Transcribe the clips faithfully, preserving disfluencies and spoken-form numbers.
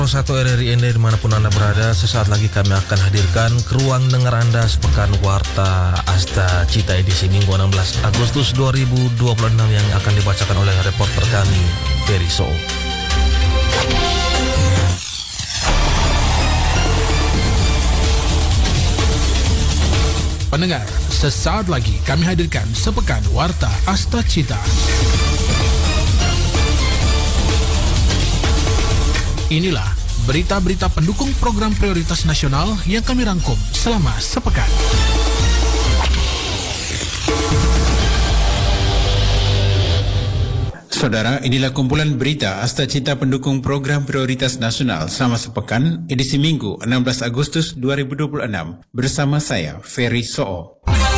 Satu R R I Anda dimanapun Anda berada, sesaat lagi kami akan hadirkan ke ruang dengar Anda sepekan Warta Asta Cita edisi Minggu enam belas Agustus dua ribu dua puluh enam yang akan dibacakan oleh reporter kami, Ferry Soo. Pendengar, sesaat lagi kami hadirkan sepekan Warta Asta Cita. Inilah berita-berita pendukung program prioritas nasional yang kami rangkum selama sepekan. Saudara, inilah kumpulan berita Asta Cita pendukung program prioritas nasional selama sepekan, edisi Minggu enam belas Agustus dua ribu dua puluh enam, bersama saya, Ferry Soo.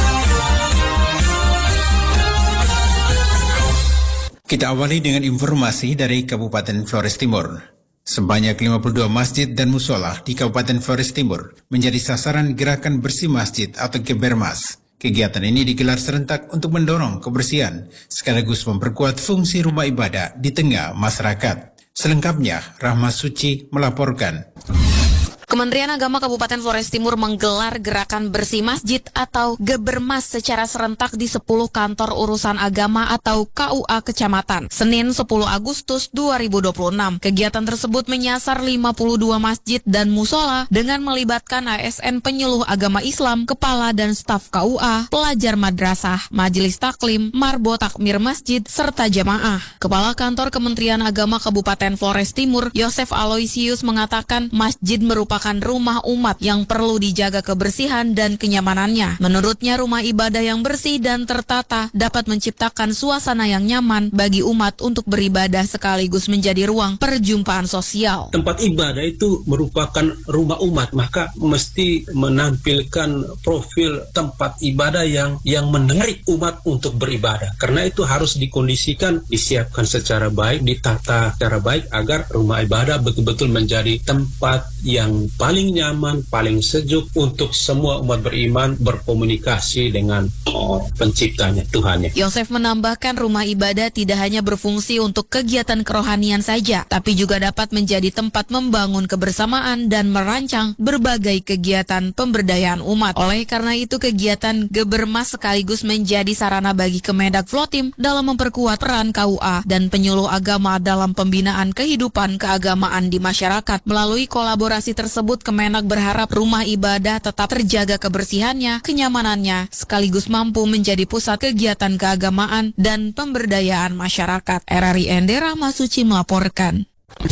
Kita awali dengan informasi dari Kabupaten Flores Timur. Sebanyak lima puluh dua masjid dan musola di Kabupaten Flores Timur menjadi sasaran gerakan bersih masjid atau Gebermas. Kegiatan ini digelar serentak untuk mendorong kebersihan sekaligus memperkuat fungsi rumah ibadah di tengah masyarakat. Selengkapnya, Rahma Suci melaporkan. Kementerian Agama Kabupaten Flores Timur menggelar gerakan bersih masjid atau Gebermas secara serentak di sepuluh kantor urusan agama atau K U A kecamatan, Senin sepuluh Agustus dua ribu dua puluh enam. Kegiatan tersebut menyasar lima puluh dua masjid dan musola dengan melibatkan A S N penyuluh agama Islam, kepala dan staf K U A, pelajar madrasah, majelis taklim, marbo takmir masjid, serta jamaah. Kepala Kantor Kementerian Agama Kabupaten Flores Timur, Yosef Aloysius mengatakan masjid merupakan rumah umat yang perlu dijaga kebersihan dan kenyamanannya. Menurutnya, rumah ibadah yang bersih dan tertata dapat menciptakan suasana yang nyaman bagi umat untuk beribadah sekaligus menjadi ruang perjumpaan sosial. Tempat ibadah itu merupakan rumah umat, maka mesti menampilkan profil tempat ibadah yang yang menarik umat untuk beribadah. Karena itu harus dikondisikan, disiapkan secara baik, ditata secara baik agar rumah ibadah betul-betul menjadi tempat yang paling nyaman, paling sejuk untuk semua umat beriman berkomunikasi dengan oh, penciptanya, Tuhannya. Yosef menambahkan rumah ibadah tidak hanya berfungsi untuk kegiatan kerohanian saja, tapi juga dapat menjadi tempat membangun kebersamaan dan merancang berbagai kegiatan pemberdayaan umat. Oleh karena itu, kegiatan Gebermas sekaligus menjadi sarana bagi Kemendag Flotim dalam memperkuat peran K U A dan penyuluh agama dalam pembinaan kehidupan keagamaan di masyarakat. Melalui kolaborasi tersebut, Kemenag berharap rumah ibadah tetap terjaga kebersihannya, kenyamanannya, sekaligus mampu menjadi pusat kegiatan keagamaan dan pemberdayaan masyarakat. R R I Ende Rahma Suci melaporkan.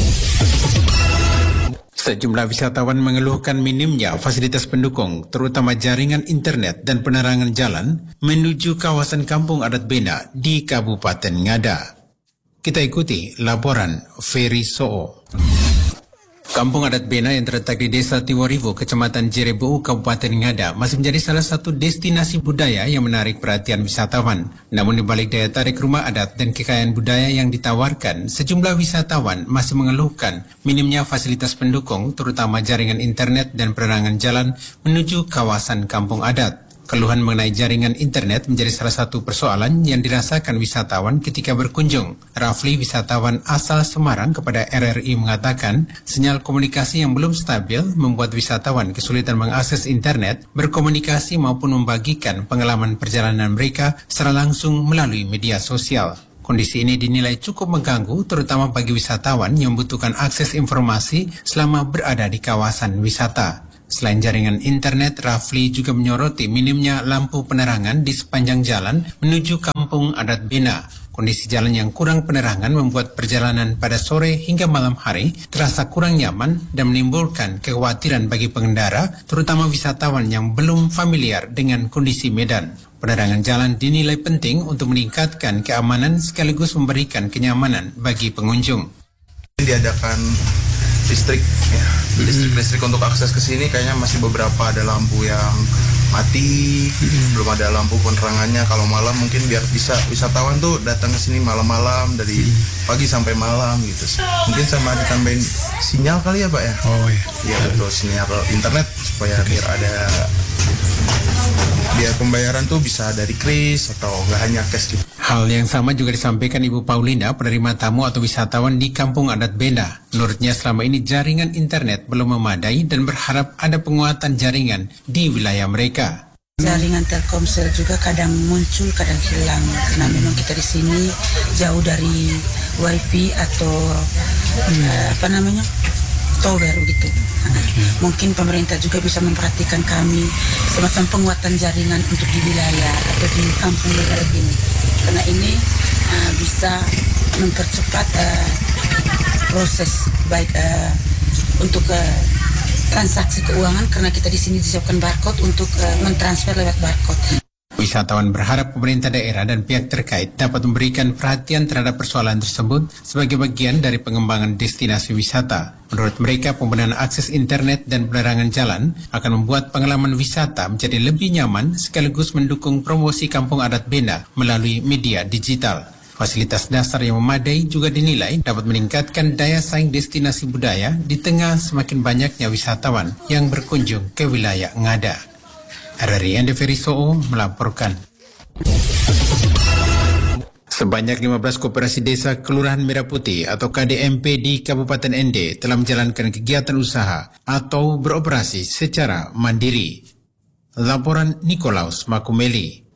Sejumlah wisatawan mengeluhkan minimnya fasilitas pendukung, terutama jaringan internet dan penerangan jalan menuju kawasan Kampung Adat Bena di Kabupaten Ngada. Kita ikuti laporan Ferry Soo. Kampung Adat Bena yang terletak di Desa Tiwaribo, Kecamatan Jerebu, Kabupaten Ngada, masih menjadi salah satu destinasi budaya yang menarik perhatian wisatawan. Namun di balik daya tarik rumah adat dan kekayaan budaya yang ditawarkan, sejumlah wisatawan masih mengeluhkan minimnya fasilitas pendukung, terutama jaringan internet dan penerangan jalan menuju kawasan kampung adat. Keluhan mengenai jaringan internet menjadi salah satu persoalan yang dirasakan wisatawan ketika berkunjung. Rafli, wisatawan asal Semarang, kepada R R I mengatakan sinyal komunikasi yang belum stabil membuat wisatawan kesulitan mengakses internet, berkomunikasi maupun membagikan pengalaman perjalanan mereka secara langsung melalui media sosial. Kondisi ini dinilai cukup mengganggu, terutama bagi wisatawan yang membutuhkan akses informasi selama berada di kawasan wisata. Selain jaringan internet, Rafli juga menyoroti minimnya lampu penerangan di sepanjang jalan menuju Kampung Adat Bena. Kondisi jalan yang kurang penerangan membuat perjalanan pada sore hingga malam hari terasa kurang nyaman dan menimbulkan kekhawatiran bagi pengendara, terutama wisatawan yang belum familiar dengan kondisi medan. Penerangan jalan dinilai penting untuk meningkatkan keamanan sekaligus memberikan kenyamanan bagi pengunjung. Diadakan listrik, ya, listrik listrik untuk akses ke sini kayaknya masih beberapa ada lampu yang mati, hmm. belum ada lampu penerangannya. Kalau malam mungkin biar bisa wisatawan tuh datang ke sini malam-malam dari hmm. pagi sampai malam gitu. Mungkin sama ditambahin sinyal kali ya Pak ya? Oh iya. Iya betul, sinyal internet supaya okay. biar ada biaya pembayaran tuh bisa dari kris atau nggak hanya cash gitu. Hal yang sama juga disampaikan Ibu Paulina, penerima tamu atau wisatawan di Kampung Adat Bena. Menurutnya selama ini jaringan internet belum memadai dan berharap ada penguatan jaringan di wilayah mereka. Jaringan Telkomsel juga kadang muncul, kadang hilang karena memang kita di sini jauh dari wifi atau uh, apa namanya tower gitu. Mungkin pemerintah juga bisa memperhatikan kami semacam penguatan jaringan untuk di wilayah atau di kampung negara ini, karena ini uh, bisa mempercepat uh, proses baik uh, untuk uh, transaksi keuangan, karena kita di sini disiapkan barcode untuk uh, mentransfer lewat barcode. Wisatawan berharap pemerintah daerah dan pihak terkait dapat memberikan perhatian terhadap persoalan tersebut sebagai bagian dari pengembangan destinasi wisata. Menurut mereka, pembenahan akses internet dan penerangan jalan akan membuat pengalaman wisata menjadi lebih nyaman sekaligus mendukung promosi Kampung Adat Bena melalui media digital. Fasilitas dasar yang memadai juga dinilai dapat meningkatkan daya saing destinasi budaya di tengah semakin banyaknya wisatawan yang berkunjung ke wilayah Ngada. R R I Ende Ferisoo melaporkan. Sebanyak lima belas koperasi desa Kelurahan Merah Putih atau K D M P di Kabupaten Ende telah menjalankan kegiatan usaha atau beroperasi secara mandiri. Laporan Nikolaus Makumeli.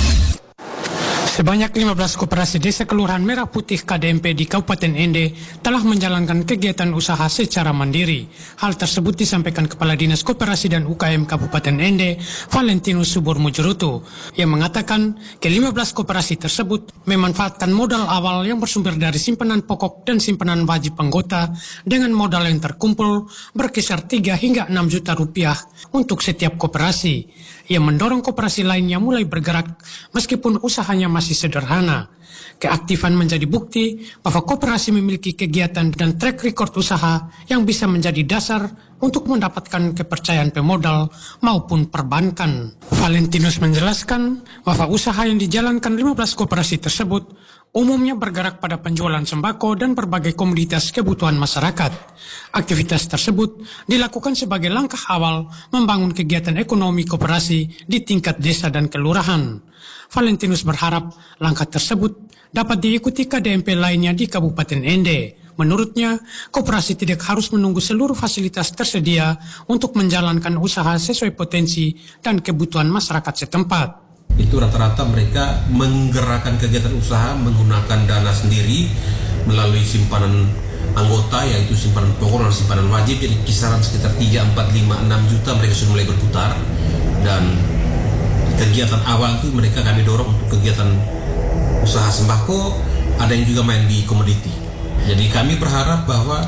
Sebanyak lima belas koperasi desa Kelurahan Merah Putih K D M P di Kabupaten Ende telah menjalankan kegiatan usaha secara mandiri. Hal tersebut disampaikan Kepala Dinas Koperasi dan U K M Kabupaten Ende, Valentinus Subur Mujurutu, yang mengatakan ke lima belas koperasi tersebut memanfaatkan modal awal yang bersumber dari simpanan pokok dan simpanan wajib anggota dengan modal yang terkumpul berkisar tiga hingga enam juta rupiah untuk setiap koperasi, yang mendorong koperasi lainnya mulai bergerak meskipun usahanya masih sederhana. Keaktifan menjadi bukti bahwa koperasi memiliki kegiatan dan track record usaha yang bisa menjadi dasar untuk mendapatkan kepercayaan pemodal maupun perbankan. Valentinus menjelaskan bahwa usaha yang dijalankan lima belas koperasi tersebut umumnya bergerak pada penjualan sembako dan berbagai komoditas kebutuhan masyarakat. Aktivitas tersebut dilakukan sebagai langkah awal membangun kegiatan ekonomi koperasi di tingkat desa dan kelurahan. Valentinus berharap langkah tersebut dapat diikuti K D M P lainnya di Kabupaten Ende. Menurutnya, koperasi tidak harus menunggu seluruh fasilitas tersedia untuk menjalankan usaha sesuai potensi dan kebutuhan masyarakat setempat. Itu rata-rata mereka menggerakkan kegiatan usaha menggunakan dana sendiri melalui simpanan anggota, yaitu simpanan pokok dan simpanan wajib. Jadi kisaran sekitar tiga, empat, lima, enam juta mereka sudah mulai berputar. Dan kegiatan awal itu mereka kami dorong untuk kegiatan usaha sembako, ada yang juga main di komoditi. Jadi kami berharap bahwa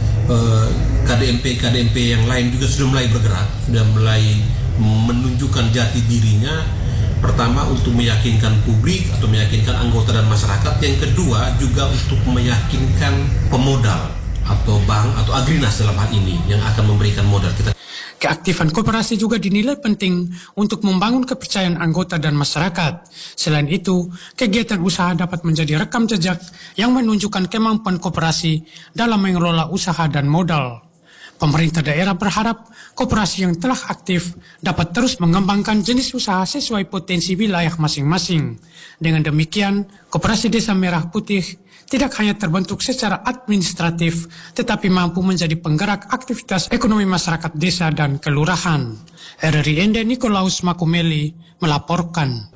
eh, K D M P K D M P yang lain juga sudah mulai bergerak, sudah mulai menunjukkan jati dirinya. Pertama untuk meyakinkan publik atau meyakinkan anggota dan masyarakat. Yang kedua juga untuk meyakinkan pemodal atau bank atau Agrinas dalam hal ini yang akan memberikan modal kita. Keaktifan koperasi juga dinilai penting untuk membangun kepercayaan anggota dan masyarakat. Selain itu, kegiatan usaha dapat menjadi rekam jejak yang menunjukkan kemampuan koperasi dalam mengelola usaha dan modal. Pemerintah daerah berharap koperasi yang telah aktif dapat terus mengembangkan jenis usaha sesuai potensi wilayah masing-masing. Dengan demikian, Koperasi Desa Merah Putih tidak hanya terbentuk secara administratif, tetapi mampu menjadi penggerak aktivitas ekonomi masyarakat desa dan kelurahan. R R I Ende Nikolaus Makumeli melaporkan.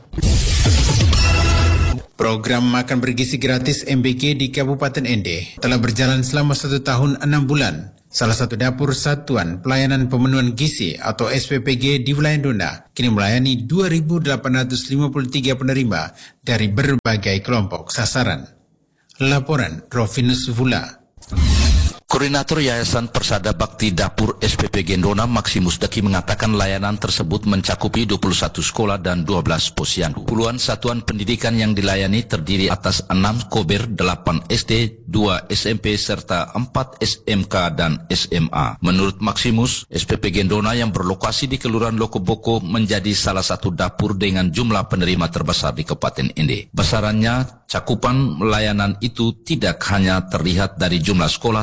Program makan bergizi gratis M B G di Kabupaten Ende telah berjalan selama satu tahun enam bulan. Salah satu dapur Satuan Pelayanan Pemenuhan Gizi atau S P P G di wilayah Dona kini melayani dua ribu delapan ratus lima puluh tiga penerima dari berbagai kelompok sasaran. Laporan Rovinus Vula. Koordinator Yayasan Persada Bakti Dapur S P P G Dona Maximus Daki mengatakan layanan tersebut mencakupi dua puluh satu sekolah dan dua belas posyandu. Puluhan satuan pendidikan yang dilayani terdiri atas enam kober, delapan S D, dua S M P serta empat S M K dan S M A. Menurut Maximus, S P P G Dona yang berlokasi di Kelurahan Lokoboko menjadi salah satu dapur dengan jumlah penerima terbesar di Kabupaten Ende. Besarannya, cakupan layanan itu tidak hanya terlihat dari jumlah sekolah tetapi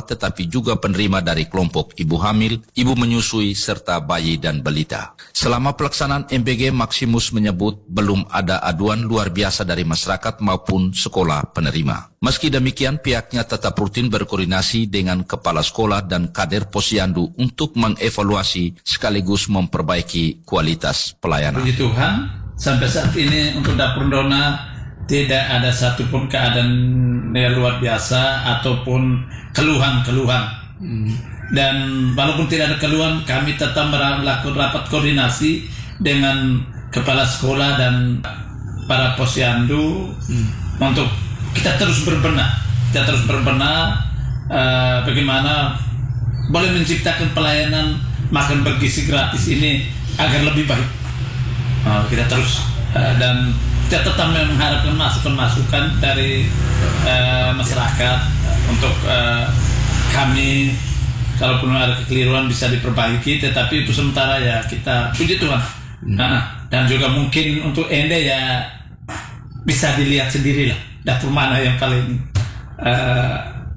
tetapi juga penerima dari kelompok ibu hamil, ibu menyusui, serta bayi dan balita. Selama pelaksanaan M B G, Maximus menyebut belum ada aduan luar biasa dari masyarakat maupun sekolah penerima. Meski demikian, pihaknya tetap rutin berkoordinasi dengan kepala sekolah dan kader Posyandu untuk mengevaluasi sekaligus memperbaiki kualitas pelayanan. Puji Tuhan, sampai saat ini untuk dapur Dona tidak ada satupun keadaan yang luar biasa ataupun keluhan-keluhan. Hmm. Dan walaupun tidak ada keluhan, kami tetap melakukan rapat koordinasi dengan kepala sekolah dan para posyandu hmm. untuk kita terus berbenah, kita terus berbenah uh, bagaimana boleh menciptakan pelayanan makan bergizi gratis ini agar lebih baik. Uh, kita terus uh, dan kita tetap mengharapkan masukan-masukan dari uh, masyarakat untuk uh, kami, kalaupun ada kekeliruan bisa diperbaiki, tetapi itu sementara ya kita puji Tuhan. Hmm. Nah, dan juga mungkin untuk Ende ya bisa dilihat sendirilah dapur mana yang paling uh,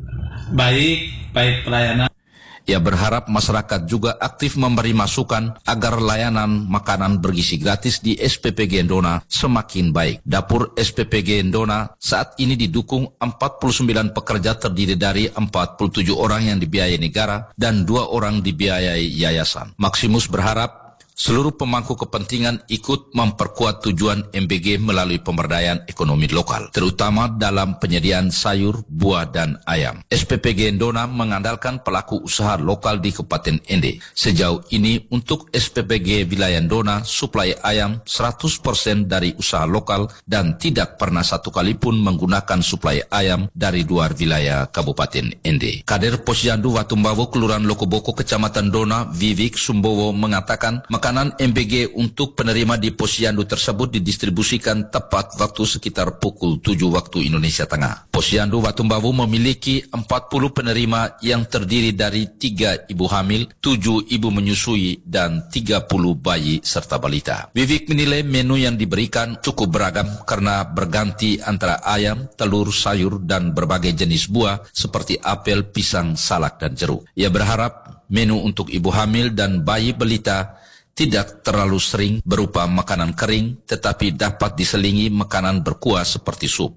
baik, baik pelayanan. Ia berharap masyarakat juga aktif memberi masukan agar layanan makanan bergizi gratis di S P P G Ndona semakin baik. Dapur S P P G Ndona saat ini didukung empat puluh sembilan pekerja terdiri dari empat puluh tujuh orang yang dibiayai negara dan dua orang dibiayai yayasan. Maximus berharap seluruh pemangku kepentingan ikut memperkuat tujuan M B G melalui pemberdayaan ekonomi lokal, terutama dalam penyediaan sayur, buah, dan ayam. S P P G Ndona mengandalkan pelaku usaha lokal di Kabupaten Ende. Sejauh ini untuk S P P G Wilayah Ndona, suplai ayam seratus persen dari usaha lokal dan tidak pernah satu kali pun menggunakan suplai ayam dari luar wilayah Kabupaten Ende. Kader Posyandu Watumbawu, Kelurahan Lokoboko, Kecamatan Ndona, Vivik Sumbowo mengatakan makanan M B G untuk penerima di Posyandu tersebut didistribusikan tepat waktu sekitar pukul tujuh waktu Indonesia Tengah. Posyandu Watumbawu memiliki empat puluh penerima yang terdiri dari tiga ibu hamil, tujuh ibu menyusui, dan tiga puluh bayi serta balita. Vivik menilai menu yang diberikan cukup beragam karena berganti antara ayam, telur, sayur, dan berbagai jenis buah seperti apel, pisang, salak, dan jeruk. Ia berharap menu untuk ibu hamil dan bayi balita tidak terlalu sering berupa makanan kering, tetapi dapat diselingi makanan berkuah seperti sup.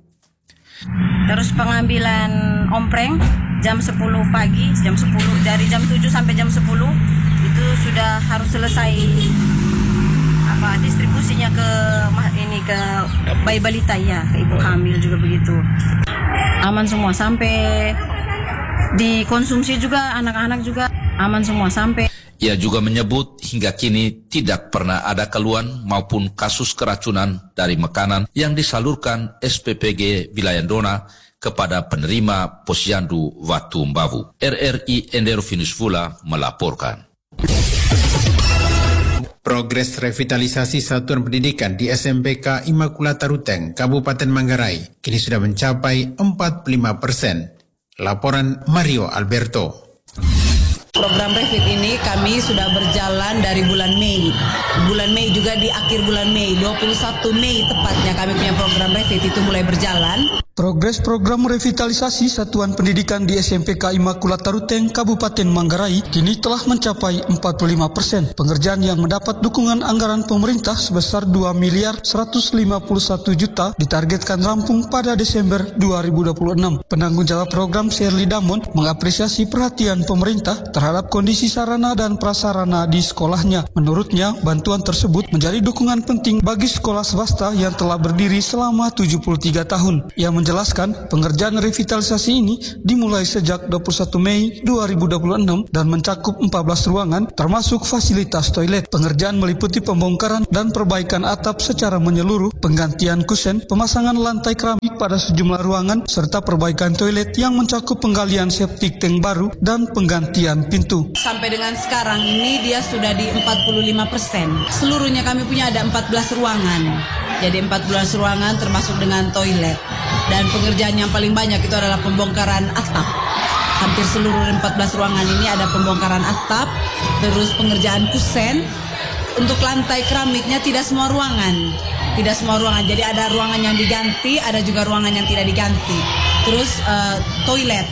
Terus pengambilan ompreng jam sepuluh pagi, jam sepuluh, dari jam tujuh sampai jam sepuluh itu sudah harus selesai apa distribusinya ke ini ke bayi balita ya, ke ibu hamil juga begitu. Aman semua sampai dikonsumsi juga anak-anak juga aman semua sampai. Ia juga menyebut hingga kini tidak pernah ada keluhan maupun kasus keracunan dari makanan yang disalurkan S P P G Wilayah Ndona kepada penerima Posyandu Watumbawu. R R I Enderovinus Vula melaporkan. Progres revitalisasi satuan pendidikan di S M P K Immaculata Ruteng, Kabupaten Manggarai, kini sudah mencapai empat puluh lima persen. Laporan Mario Alberto. Program Revit ini kami sudah berjalan dari bulan Mei. Bulan Mei juga di akhir bulan Mei, dua puluh satu Mei tepatnya kami punya program Revit itu mulai berjalan. Progres program revitalisasi satuan pendidikan di S M P K Immaculata Ruteng, Kabupaten Manggarai kini telah mencapai empat puluh lima persen. Pengerjaan yang mendapat dukungan anggaran pemerintah sebesar dua miliar seratus lima puluh satu juta ditargetkan rampung pada Desember dua ribu dua puluh enam. Penanggung jawab program Shirley Damon mengapresiasi perhatian pemerintah terhadap kondisi sarana dan prasarana di sekolahnya. Menurutnya, bantuan tersebut menjadi dukungan penting bagi sekolah swasta yang telah berdiri selama tujuh puluh tiga tahun. Ia menjelaskan pengerjaan revitalisasi ini dimulai sejak dua puluh satu Mei dua ribu dua puluh enam dan mencakup empat belas ruangan termasuk fasilitas toilet. Pengerjaan meliputi pembongkaran dan perbaikan atap secara menyeluruh, penggantian kusen, pemasangan lantai keramik pada sejumlah ruangan, serta perbaikan toilet yang mencakup penggalian septic tank baru dan penggantian pintu. Sampai dengan sekarang ini dia sudah di empat puluh lima persen. Seluruhnya kami punya ada empat belas ruangan. Jadi empat belas ruangan termasuk dengan toilet. Dan pengerjaan yang paling banyak itu adalah pembongkaran atap. Hampir seluruh empat belas ruangan ini ada pembongkaran atap, terus pengerjaan kusen. Untuk lantai keramiknya tidak semua ruangan. Tidak semua ruangan. Jadi ada ruangan yang diganti, ada juga ruangan yang tidak diganti. Terus uh, toilet.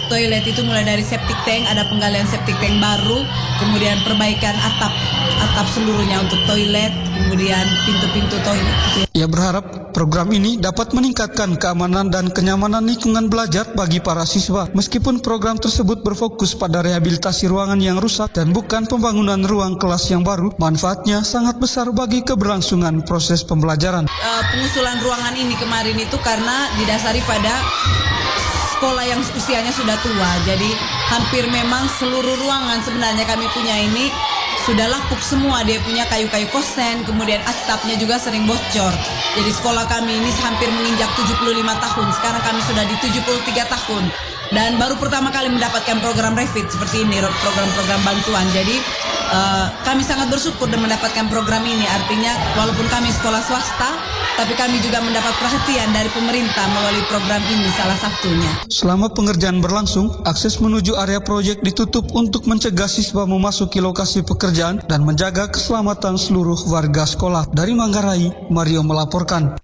toilet itu mulai dari septic tank, ada penggalian septic tank baru, kemudian perbaikan atap atap seluruhnya untuk toilet, kemudian pintu-pintu toilet. Ia berharap program ini dapat meningkatkan keamanan dan kenyamanan lingkungan belajar bagi para siswa. Meskipun program tersebut berfokus pada rehabilitasi ruangan yang rusak dan bukan pembangunan ruang kelas yang baru, manfaatnya sangat besar bagi keberlangsungan proses pembelajaran. Uh, pengusulan ruangan ini kemarin itu karena didasari pada sekolah yang usianya sudah tua, jadi hampir memang seluruh ruangan sebenarnya kami punya ini sudah lapuk semua, dia punya kayu-kayu kosen, kemudian atapnya juga sering bocor. Jadi sekolah kami ini hampir menginjak tujuh puluh lima tahun, sekarang kami sudah di tujuh puluh tiga tahun. Dan baru pertama kali mendapatkan program refit seperti ini, program-program bantuan. Jadi uh, kami sangat bersyukur dan mendapatkan program ini. Artinya walaupun kami sekolah swasta, tapi kami juga mendapat perhatian dari pemerintah melalui program ini salah satunya. Selama pengerjaan berlangsung, akses menuju area proyek ditutup untuk mencegah siswa memasuki lokasi pekerjaan dan menjaga keselamatan seluruh warga sekolah. Dari Manggarai, Mario melaporkan.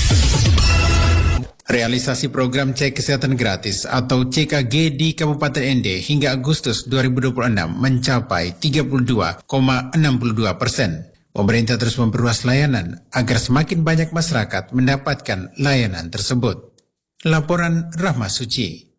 Realisasi program cek kesehatan gratis atau C K G di Kabupaten Ende hingga Agustus dua ribu dua puluh enam mencapai tiga puluh dua koma enam dua persen. Pemerintah terus memperluas layanan agar semakin banyak masyarakat mendapatkan layanan tersebut. Laporan Rahma Suci.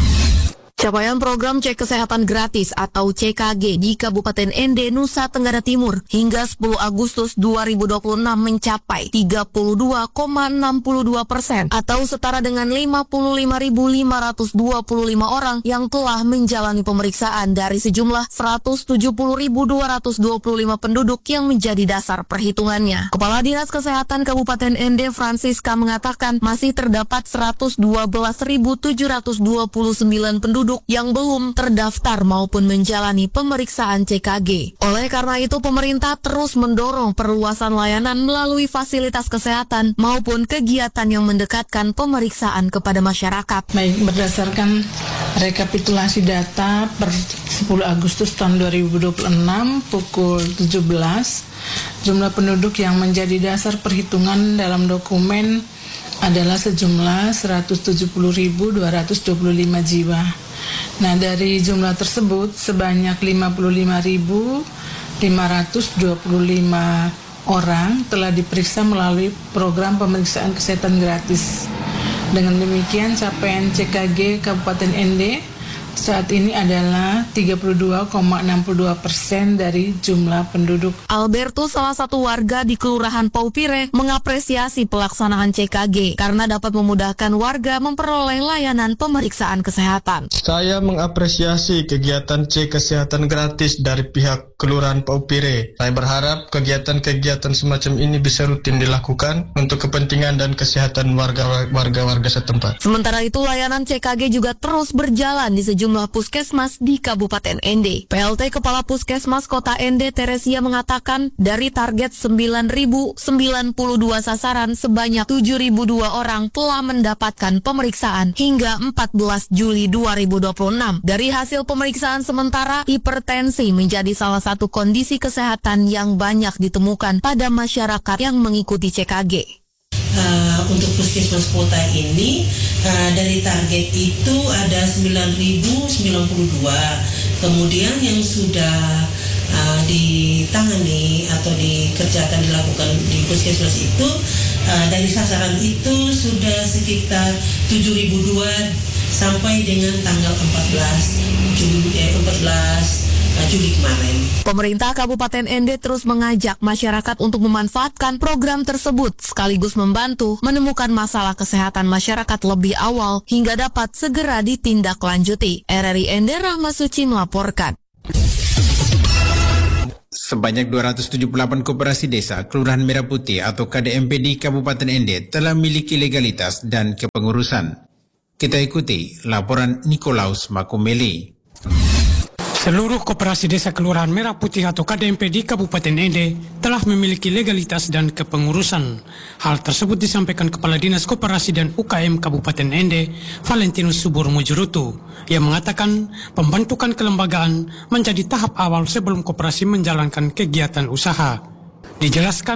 Capaian program cek kesehatan gratis atau C K G di Kabupaten Ende, Nusa Tenggara Timur hingga sepuluh Agustus dua ribu dua puluh enam mencapai tiga puluh dua koma enam dua persen atau setara dengan lima puluh lima ribu lima ratus dua puluh lima orang yang telah menjalani pemeriksaan dari sejumlah seratus tujuh puluh ribu dua ratus dua puluh lima penduduk yang menjadi dasar perhitungannya. Kepala Dinas Kesehatan Kabupaten Ende, Francisca, mengatakan masih terdapat seratus dua belas ribu tujuh ratus dua puluh sembilan penduduk yang belum terdaftar maupun menjalani pemeriksaan C K G. Oleh karena itu, pemerintah terus mendorong perluasan layanan melalui fasilitas kesehatan maupun kegiatan yang mendekatkan pemeriksaan kepada masyarakat. Baik, berdasarkan rekapitulasi data per sepuluh Agustus tahun dua ribu dua puluh enam pukul tujuh belas, jumlah penduduk yang menjadi dasar perhitungan dalam dokumen adalah sejumlah seratus tujuh puluh ribu dua ratus dua puluh lima jiwa. Nah, dari jumlah tersebut sebanyak lima puluh lima ribu lima ratus dua puluh lima orang telah diperiksa melalui program pemeriksaan kesehatan gratis. Dengan demikian, capaian C K G Kabupaten Ende saat ini adalah tiga puluh dua koma enam dua persen dari jumlah penduduk. Alberto, salah satu warga di Kelurahan Paupire, mengapresiasi pelaksanaan C K G karena dapat memudahkan warga memperoleh layanan pemeriksaan kesehatan. Saya mengapresiasi kegiatan cek kesehatan gratis dari pihak Kelurahan Paupire. Saya berharap kegiatan-kegiatan semacam ini bisa rutin dilakukan untuk kepentingan dan kesehatan warga-warga setempat. Sementara itu, layanan C K G juga terus berjalan di sejumlah jumlah puskesmas di Kabupaten Ende. P L T Kepala Puskesmas Kota Ende, Teresia, mengatakan dari target sembilan ribu sembilan puluh dua sasaran, sebanyak tujuh ribu dua orang telah mendapatkan pemeriksaan hingga empat belas Juli dua ribu dua puluh enam. Dari hasil pemeriksaan sementara, hipertensi menjadi salah satu kondisi kesehatan yang banyak ditemukan pada masyarakat yang mengikuti C K G. Uh, untuk puskesmas kota ini uh, dari target itu ada sembilan ribu sembilan puluh dua, kemudian yang sudah uh, ditangani atau dikerjakan dilakukan di puskesmas itu uh, dari sasaran itu sudah sekitar tujuh ribu dua sampai dengan tanggal empat belas Juli eh, empat belas Juli kemarin. Pemerintah Kabupaten Ende terus mengajak masyarakat untuk memanfaatkan program tersebut sekaligus membantu menemukan masalah kesehatan masyarakat lebih awal hingga dapat segera ditindaklanjuti. R R I Ende, Rahma Suci melaporkan. Sebanyak dua ratus tujuh puluh delapan koperasi desa Kelurahan Merah Putih atau K D M P di Kabupaten Ende telah memiliki legalitas dan kepengurusan. Kita ikuti laporan Nikolaus Makumeli. Seluruh koperasi desa Kelurahan Merah Putih atau K D M P di Kabupaten Ende telah memiliki legalitas dan kepengurusan. Hal tersebut disampaikan Kepala Dinas Koperasi dan U K M Kabupaten Ende, Valentinus Subur Mujurutu, yang mengatakan pembentukan kelembagaan menjadi tahap awal sebelum koperasi menjalankan kegiatan usaha. Dijelaskan,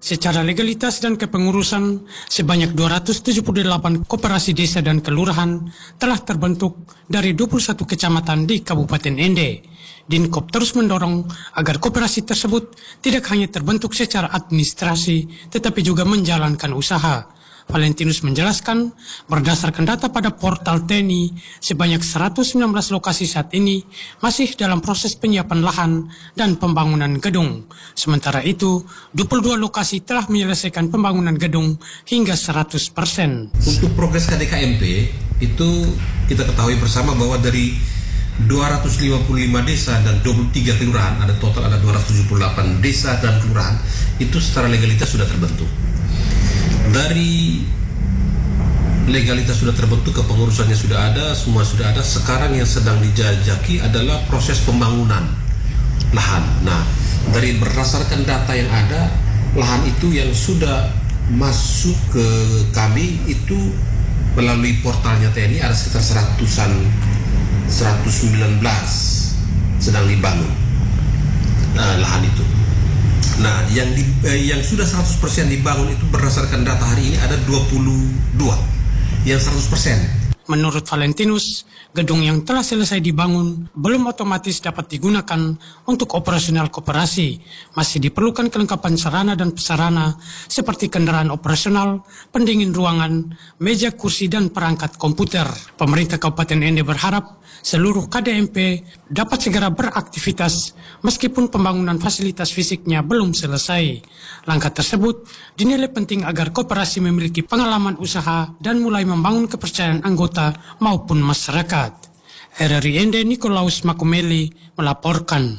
Secara legalitas dan kepengurusan, sebanyak dua ratus tujuh puluh delapan koperasi desa dan kelurahan telah terbentuk dari dua puluh satu kecamatan di Kabupaten Ende. Dinkop terus mendorong agar koperasi tersebut tidak hanya terbentuk secara administrasi, tetapi juga menjalankan usaha. Valentinus menjelaskan, berdasarkan data pada portal T N I, sebanyak seratus sembilan belas lokasi saat ini masih dalam proses penyiapan lahan dan pembangunan gedung. Sementara itu, dua puluh dua lokasi telah menyelesaikan pembangunan gedung hingga seratus persen. Untuk progres K D K M P, itu kita ketahui bersama bahwa dari dua ratus lima puluh lima desa dan dua puluh tiga kelurahan, ada total ada dua ratus tujuh puluh delapan desa dan kelurahan, itu secara legalitas sudah terbentuk. Dari legalitas sudah terbentuk, kepengurusannya sudah ada, semua sudah ada. Sekarang yang sedang dijajaki adalah proses pembangunan lahan. Nah, dari berdasarkan data yang ada, lahan itu yang sudah masuk ke kami itu melalui portalnya T N I ada sekitar seratusan, seratus sembilan belas sedang dibangun nah, lahan itu. Nah, yang di, eh, yang sudah seratus persen dibangun itu berdasarkan data hari ini ada dua puluh dua yang seratus persen. Menurut Valentinus, gedung yang telah selesai dibangun belum otomatis dapat digunakan untuk operasional koperasi. Masih diperlukan kelengkapan sarana dan prasarana seperti kendaraan operasional, pendingin ruangan, meja kursi dan perangkat komputer. Pemerintah Kabupaten Ende berharap seluruh K D M P dapat segera beraktivitas meskipun pembangunan fasilitas fisiknya belum selesai. Langkah tersebut dinilai penting agar koperasi memiliki pengalaman usaha dan mulai membangun kepercayaan anggota maupun masyarakat. R R I Ende Nikolaus Makumeli melaporkan.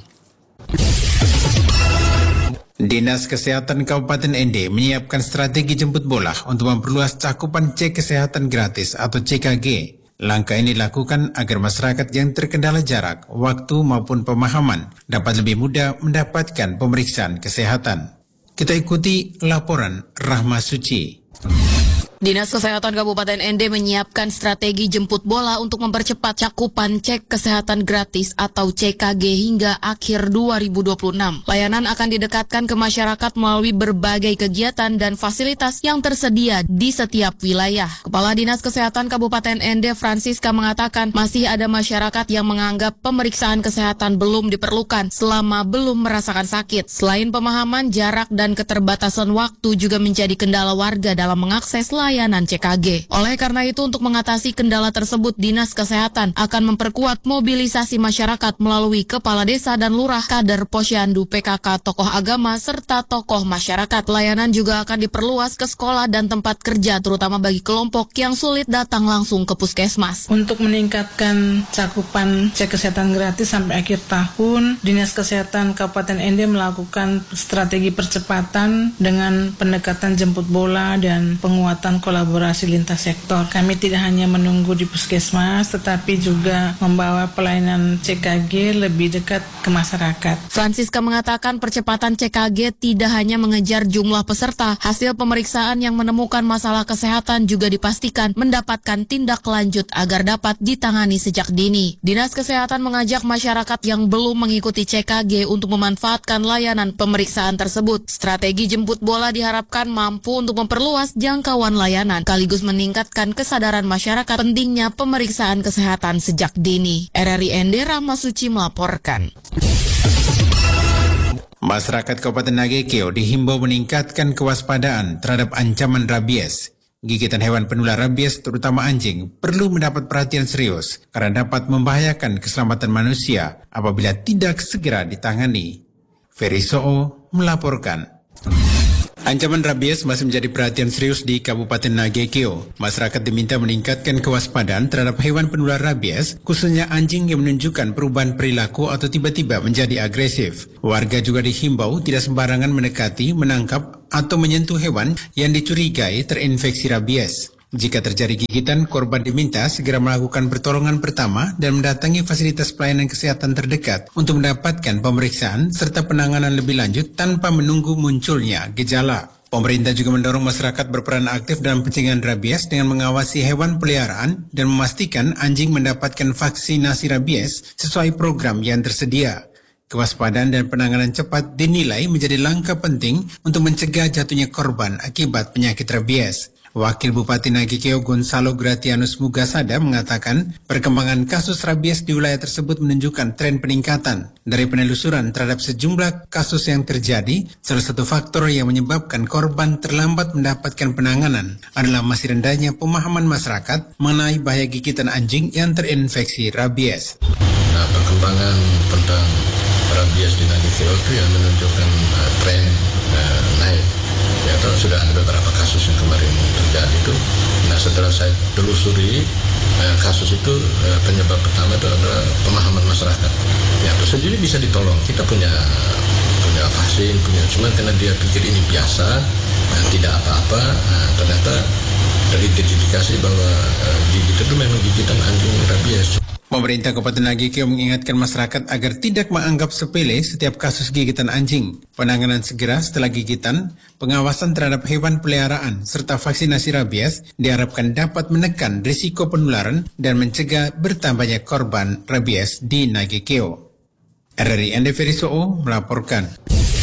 Dinas Kesehatan Kabupaten Ende menyiapkan strategi jemput bola untuk memperluas cakupan cek kesehatan gratis atau C K G. Langkah ini dilakukan agar masyarakat yang terkendala jarak, waktu maupun pemahaman dapat lebih mudah mendapatkan pemeriksaan kesehatan. Kita ikuti laporan Rahma Suci. Dinas Kesehatan Kabupaten Ende menyiapkan strategi jemput bola untuk mempercepat cakupan cek kesehatan gratis atau C K G hingga akhir dua ribu dua puluh enam. Layanan akan didekatkan ke masyarakat melalui berbagai kegiatan dan fasilitas yang tersedia di setiap wilayah. Kepala Dinas Kesehatan Kabupaten Ende Francisca mengatakan masih ada masyarakat yang menganggap pemeriksaan kesehatan belum diperlukan selama belum merasakan sakit. Selain pemahaman, jarak dan keterbatasan waktu juga menjadi kendala warga dalam mengakses layanan layanan C K G. Oleh karena itu, untuk mengatasi kendala tersebut, Dinas Kesehatan akan memperkuat mobilisasi masyarakat melalui kepala desa dan lurah, kader posyandu, P K K, tokoh agama, serta tokoh masyarakat. Layanan juga akan diperluas ke sekolah dan tempat kerja, terutama bagi kelompok yang sulit datang langsung ke puskesmas. Untuk meningkatkan cakupan cek kesehatan gratis sampai akhir tahun, Dinas Kesehatan Kabupaten Ende melakukan strategi percepatan dengan pendekatan jemput bola dan penguatan kolaborasi lintas sektor. Kami tidak hanya menunggu di puskesmas, tetapi juga membawa pelayanan C K G lebih dekat ke masyarakat. Francisca mengatakan percepatan C K G tidak hanya mengejar jumlah peserta, hasil pemeriksaan yang menemukan masalah kesehatan juga dipastikan mendapatkan tindak lanjut agar dapat ditangani sejak dini. Dinas Kesehatan mengajak masyarakat yang belum mengikuti C K G untuk memanfaatkan layanan pemeriksaan tersebut. Strategi jemput bola diharapkan mampu untuk memperluas jangkauan layanan sekaligus meningkatkan kesadaran masyarakat pentingnya pemeriksaan kesehatan sejak dini. R R I Ende Rahma Suci melaporkan. Masyarakat Kabupaten Nagekeo dihimbau meningkatkan kewaspadaan terhadap ancaman rabies. Gigitan hewan penular rabies, terutama anjing, perlu mendapat perhatian serius karena dapat membahayakan keselamatan manusia apabila tidak segera ditangani. Ferry So'o melaporkan. Ancaman rabies masih menjadi perhatian serius di Kabupaten Nagekeo. Masyarakat diminta meningkatkan kewaspadaan terhadap hewan penular rabies, khususnya anjing yang menunjukkan perubahan perilaku atau tiba-tiba menjadi agresif. Warga juga dihimbau tidak sembarangan mendekati, menangkap, atau menyentuh hewan yang dicurigai terinfeksi rabies. Jika terjadi gigitan, korban diminta segera melakukan pertolongan pertama dan mendatangi fasilitas pelayanan kesehatan terdekat untuk mendapatkan pemeriksaan serta penanganan lebih lanjut tanpa menunggu munculnya gejala. Pemerintah juga mendorong masyarakat berperan aktif dalam pencegahan rabies dengan mengawasi hewan peliharaan dan memastikan anjing mendapatkan vaksinasi rabies sesuai program yang tersedia. Kewaspadaan dan penanganan cepat dinilai menjadi langkah penting untuk mencegah jatuhnya korban akibat penyakit rabies. Wakil Bupati Nagikeo Gonzalo Gratianus Mugasada mengatakan perkembangan kasus rabies di wilayah tersebut menunjukkan tren peningkatan. Dari penelusuran terhadap sejumlah kasus yang terjadi, salah satu faktor yang menyebabkan korban terlambat mendapatkan penanganan adalah masih rendahnya pemahaman masyarakat mengenai bahaya gigitan anjing yang terinfeksi rabies. Nah, perkembangan tentang rabies di Nagikeo itu yang menunjukkan uh, tren uh, naik. Ya, sudah ada beberapa kasus yang kemarin terjadi itu. Nah, setelah saya telusuri eh, kasus itu, eh, penyebab pertama itu adalah pemahaman masyarakat. Ya, itu sendiri bisa ditolong. Kita punya punya vaksin, punya cuma karena dia pikir ini biasa, eh, tidak apa-apa. Nah, ternyata dari identifikasi bahwa eh, gigit itu memang gigitan anjing rabies. Pemerintah Kabupaten Nagikeo mengingatkan masyarakat agar tidak menganggap sepele setiap kasus gigitan anjing. Penanganan segera setelah gigitan, pengawasan terhadap hewan peliharaan, serta vaksinasi rabies diharapkan dapat menekan risiko penularan dan mencegah bertambahnya korban rabies di Nagikeo. R R I Ende Ferisoo melaporkan.